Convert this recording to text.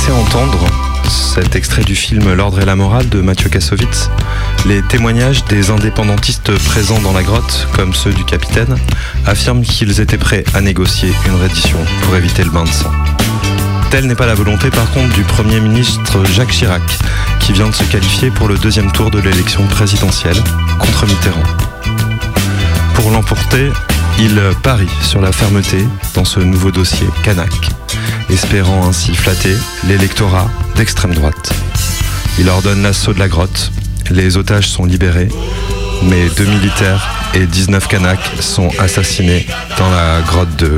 laisser entendre cet extrait du film L'Ordre et la Morale de Mathieu Kassovitz, les témoignages des indépendantistes présents dans la grotte, comme ceux du capitaine, affirment qu'ils étaient prêts à négocier une reddition pour éviter le bain de sang. Telle n'est pas la volonté par contre du Premier ministre Jacques Chirac, qui vient de se qualifier pour le deuxième tour de l'élection présidentielle contre Mitterrand. Pour l'emporter, il parie sur la fermeté dans ce nouveau dossier Canac, espérant ainsi flatter l'électorat d'extrême droite. Il ordonne l'assaut de la grotte, les otages sont libérés, mais 2 militaires et 19 Kanaks sont assassinés dans la grotte de